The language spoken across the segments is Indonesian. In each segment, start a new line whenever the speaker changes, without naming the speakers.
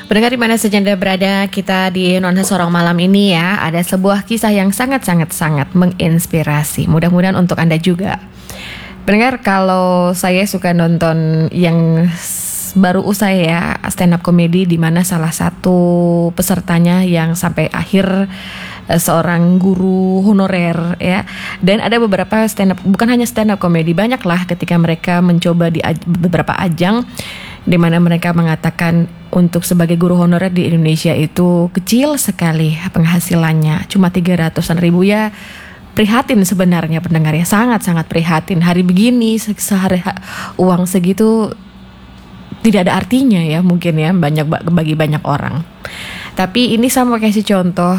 Pendengar di mana saja Anda berada, kita di Nuansa Sorong Malam ini ya, ada sebuah kisah yang sangat menginspirasi. Mudah-mudahan untuk Anda juga. Pendengar, kalau saya suka nonton yang baru usai ya, stand up comedy, di mana salah satu pesertanya yang sampai akhir seorang guru honorer ya. Dan ada beberapa stand up, bukan hanya stand up comedy, banyak lah ketika mereka mencoba di beberapa ajang di mana mereka mengatakan untuk sebagai guru honorer di Indonesia itu kecil sekali penghasilannya, cuma 300-an ribu ya. Prihatin sebenarnya pendengar ya, sangat prihatin. Hari begini sehari uang segitu tidak ada artinya ya, mungkin ya bagi banyak orang. Tapi ini saya mau kasih contoh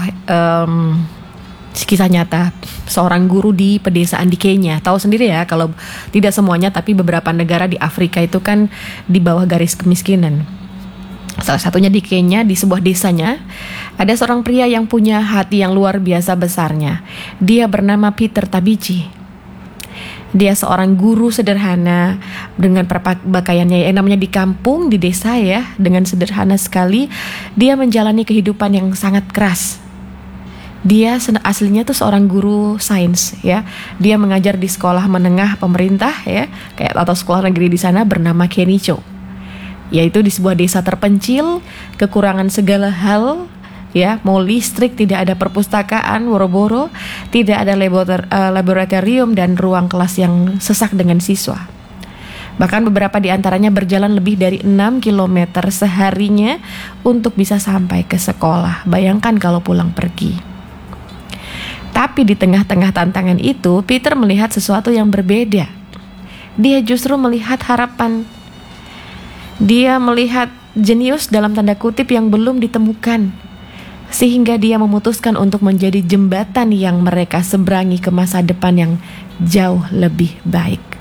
kisah nyata seorang guru di pedesaan di Kenya. Tahu sendiri ya, kalau tidak semuanya tapi beberapa negara di Afrika itu kan di bawah garis kemiskinan. Salah satunya di Kenya, di sebuah desanya ada seorang pria yang punya hati yang luar biasa besarnya. Dia bernama Peter Tabichi. Dia seorang guru sederhana dengan pakaiannya yang namanya di kampung, di desa ya, dengan sederhana sekali. Dia menjalani kehidupan yang sangat keras. Dia aslinya tuh seorang guru sains ya. Dia mengajar di sekolah menengah pemerintah ya, kayak atau sekolah negeri di sana bernama Kenicho. Yaitu di sebuah desa terpencil, kekurangan segala hal ya, mau listrik, tidak ada perpustakaan, boro-boro, tidak ada laboratorium dan ruang kelas yang sesak dengan siswa. Bahkan beberapa di antaranya berjalan lebih dari 6 km seharinya untuk bisa sampai ke sekolah. Bayangkan kalau pulang pergi. Tapi di tengah-tengah tantangan itu, Peter melihat sesuatu yang berbeda. Dia justru melihat harapan. Dia melihat jenius dalam tanda kutip yang belum ditemukan. Sehingga dia memutuskan untuk menjadi jembatan yang mereka seberangi ke masa depan yang jauh lebih baik.